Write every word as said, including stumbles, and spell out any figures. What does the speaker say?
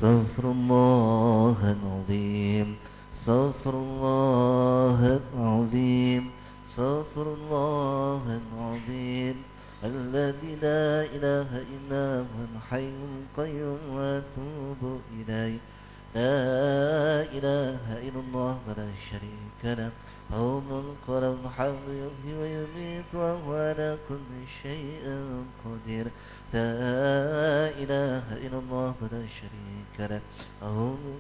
استغفر الله العظيم استغفر الله العظيم استغفر الله العظيم الذي لا إله إلا هو الحي القيوم وأتوب إليه لا إله إلا الله ولا شريك له له الملك وله الحمد يحيي ويميت وهو على كل شيء قدير لا إله إلا الله ولا شريك له له الملك